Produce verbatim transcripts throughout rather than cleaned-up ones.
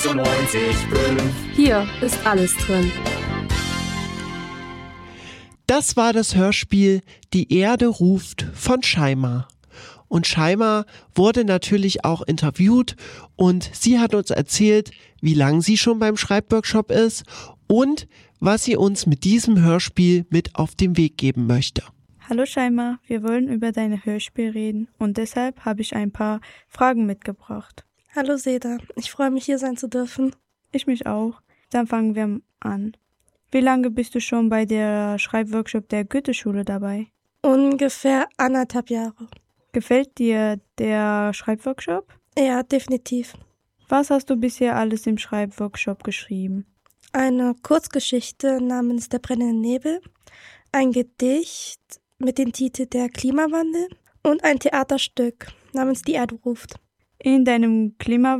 sechsundneunzig Komma fünf. Hier ist alles drin. Das war das Hörspiel Die Erde ruft von Shaima. Und Shaima wurde natürlich auch interviewt und sie hat uns erzählt, wie lange sie schon beim Schreibworkshop ist und was sie uns mit diesem Hörspiel mit auf den Weg geben möchte. Hallo Shaima, wir wollen über dein Hörspiel reden und deshalb habe ich ein paar Fragen mitgebracht. Hallo Seda, ich freue mich hier sein zu dürfen. Ich mich auch. Dann fangen wir an. Wie lange bist du schon bei der Schreibworkshop der Goethe-Schule dabei? Ungefähr anderthalb Jahre. Gefällt dir der Schreibworkshop? Ja, definitiv. Was hast du bisher alles im Schreibworkshop geschrieben? Eine Kurzgeschichte namens Der brennende Nebel, ein Gedicht mit dem Titel Der Klimawandel und ein Theaterstück namens Die Erde ruft. In deinem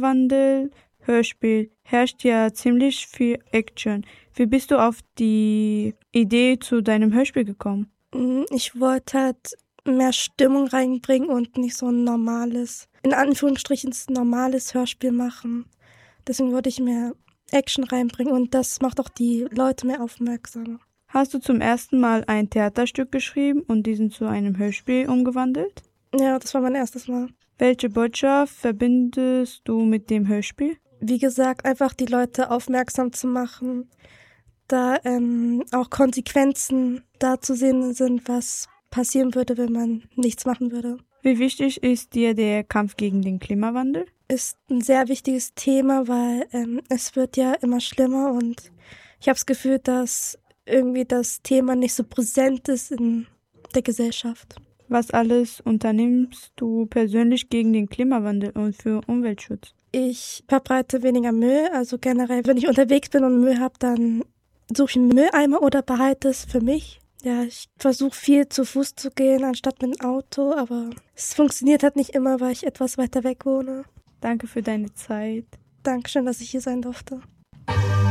Klimawandel-Hörspiel herrscht ja ziemlich viel Action. Wie bist du auf die Idee zu deinem Hörspiel gekommen? Ich wollte halt mehr Stimmung reinbringen und nicht so ein normales, in Anführungsstrichen normales Hörspiel machen. Deswegen wollte ich mehr Action reinbringen und das macht auch die Leute mehr aufmerksam. Hast du zum ersten Mal ein Theaterstück geschrieben und diesen zu einem Hörspiel umgewandelt? Ja, das war mein erstes Mal. Welche Botschaft verbindest du mit dem Hörspiel? Wie gesagt, einfach die Leute aufmerksam zu machen, da ähm, auch Konsequenzen da zu sehen sind, was passieren würde, wenn man nichts machen würde. Wie wichtig ist dir der Kampf gegen den Klimawandel? Ist ein sehr wichtiges Thema, weil ähm, es wird ja immer schlimmer und ich habe das Gefühl, dass irgendwie das Thema nicht so präsent ist in der Gesellschaft. Was alles unternimmst du persönlich gegen den Klimawandel und für Umweltschutz? Ich verbreite weniger Müll, also generell, wenn ich unterwegs bin und Müll habe, dann suche ich einen Mülleimer oder behalte es für mich. Ja, ich versuche viel zu Fuß zu gehen, anstatt mit dem Auto, aber es funktioniert halt nicht immer, weil ich etwas weiter weg wohne. Danke für deine Zeit. Dankeschön, dass ich hier sein durfte.